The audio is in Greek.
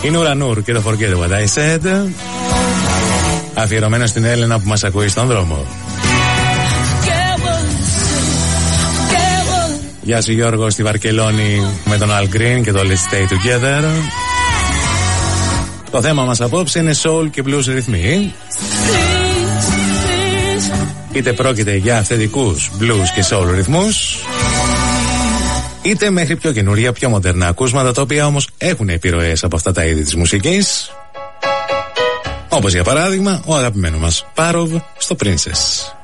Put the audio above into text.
Είναι Ουρανούρ και το Forget What I Said, αφιερωμένο στην Έλενα που μας ακούει στον δρόμο. Γεια σου Γιώργο στη Βαρκελόνη με τον Al Green και το Let's Stay Together. Το θέμα μας απόψε είναι soul και blues ρυθμοί. Είτε πρόκειται για αυθεντικούς blues και soul ρυθμούς, είτε μέχρι πιο καινούρια, πιο μοντέρνα ακούσματα, τα οποία όμως έχουν επιρροές από αυτά τα είδη της μουσικής. Όπως για παράδειγμα ο αγαπημένος μας Πάροβ στο Princess.